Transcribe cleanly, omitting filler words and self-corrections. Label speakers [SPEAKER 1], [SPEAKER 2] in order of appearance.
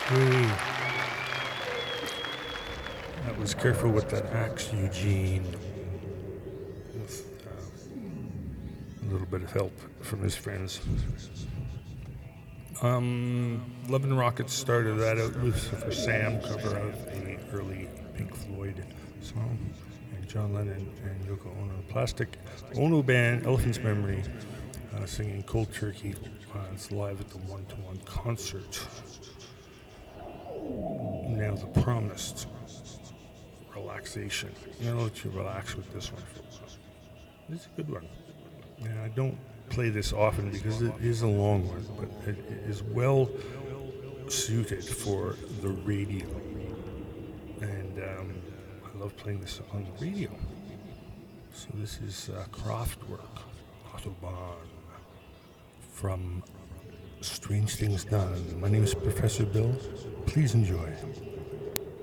[SPEAKER 1] Hey, that was Careful with That Axe, Eugene, with a little bit of help from his friends. Love and Rockets started that out with for Sam cover of a early Pink Floyd song, and John Lennon and Yoko Ono. Plastic Ono Band, Elephant's Memory, singing Cold Turkey. It's live at the One-to-One concert. Now the promised relaxation. You know that you relax with this one. It's a good one. And I don't play this often because it is a long one, but it is well suited for the radio. And I love playing this on the radio. So this is Kraftwerk, Autobahn, from Strange Things Done. My name is Professor Bill. Please enjoy.